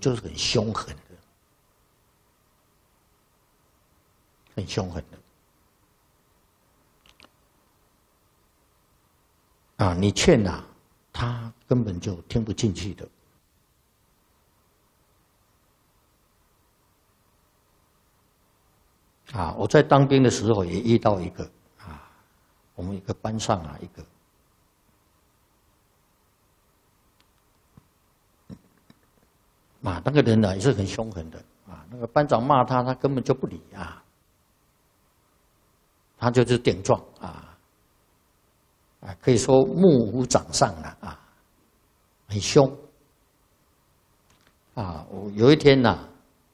就是很凶狠的，很凶狠的。啊，你劝啊，他根本就听不进去的。啊，我在当兵的时候也遇到一个啊，我们一个班上啊一个。啊，那个人呢也是很凶狠的啊。那个班长骂他，他根本就不理啊，他就是顶撞啊，可以说目无长上了啊，很凶啊。我有一天呢，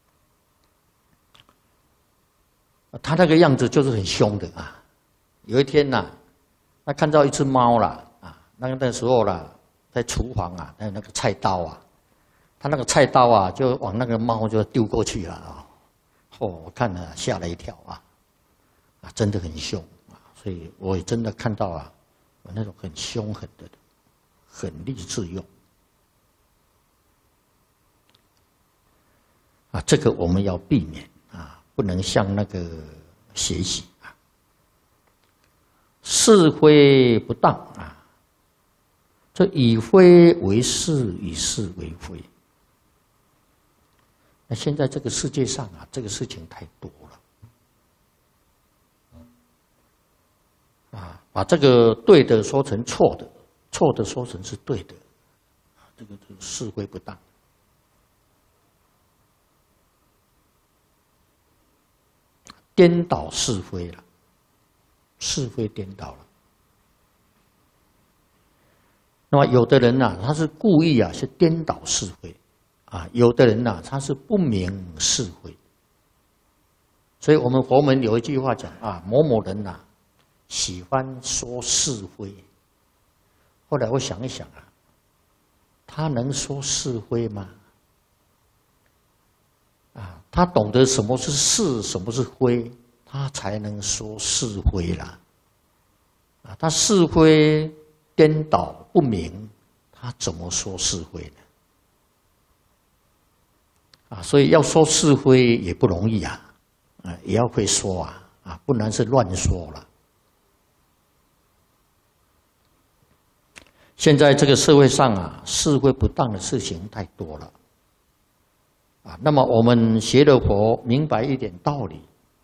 他那个样子就是很凶的啊。有一天呢，他看到一只猫了啊，那时候啦，在厨房啊，还有那个菜刀啊。他那个菜刀啊，就往那个猫就丢过去了啊！我看了吓了一跳啊！真的很凶啊！所以我也真的看到啊，有那种很凶狠的，狠厉自用啊！这个我们要避免啊，不能向那个学习啊。是非不当啊，这以非为是，以是为非。那现在这个世界上啊，这个事情太多了，啊，把这个对的说成错的，错的说成是对的，这个是非不当，颠倒是非了，是非颠倒了。那么有的人呢，他是故意啊，是颠倒是非。啊，有的人呐，他是不明是非，所以我们佛门有一句话讲啊，某某人呐，喜欢说是非。后来我想一想啊，他能说是非吗？啊，他懂得什么是是，什么是非，他才能说是非啦。啊，他是非颠倒不明，他怎么说是非呢？啊，所以要说是非也不容易啊，也要会说啊，不然是乱说了。现在这个社会上啊，是非不当的事情太多了，啊，那么我们学了佛，明白一点道理，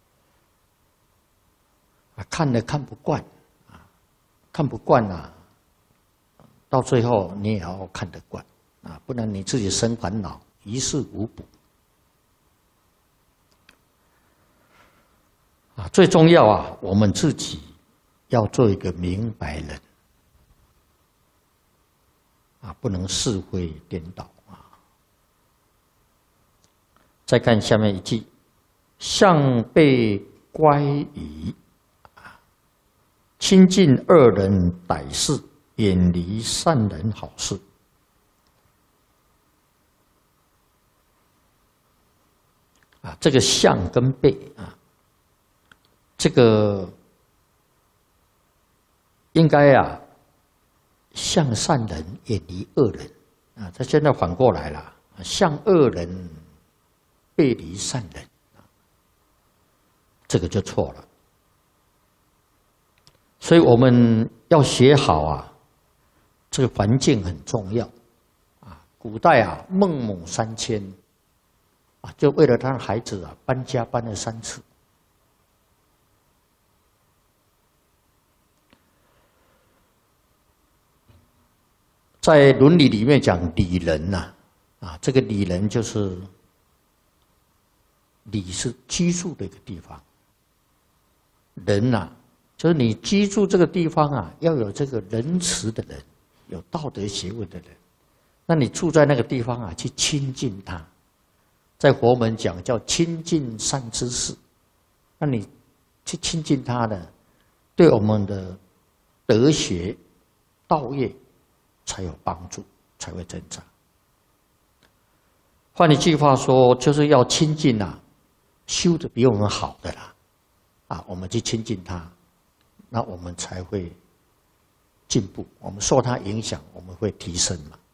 啊，看了看不惯，啊，看不惯啊，到最后你也要看得惯，啊，不然你自己生烦恼，于事无补。啊，最重要啊，我们自己要做一个明白人，啊，不能是非颠倒啊。再看下面一句，向背乖疑，亲近恶人歹事，远离善人好事。啊，这个向跟背啊。这个应该啊，向善人远离恶人啊。他现在反过来了，向恶人背离善人，这个就错了。所以我们要学好啊，这个环境很重要啊。古代啊，孟母3000啊，就为了他的孩子啊，搬家搬了3次。在伦理里面讲理人呐，啊，这个理人就是理是居住的一个地方，人呐，就是你居住这个地方啊，要有这个仁慈的人，有道德学问的人，那你住在那个地方啊，去亲近他，在佛门讲叫亲近善知识，那你去亲近他呢，对我们的德学、道业才有帮助，才会增长。换一句话说，就是要亲近啊，修的比我们好的啦，啊，我们去亲近他，那我们才会进步。我们受他影响，我们会提升嘛。